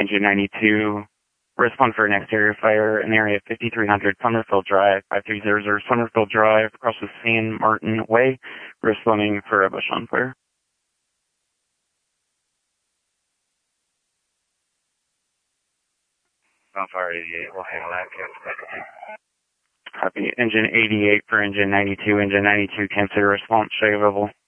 Engine 92, respond for an exterior fire in the area of 5300 Summerfield Drive, 5300 Summerfield Drive, across the San Martin Way, responding for a bush on fire. Bonfire 88, we'll handle that. Copy. Engine 88 for Engine 92. Engine 92, consider response available.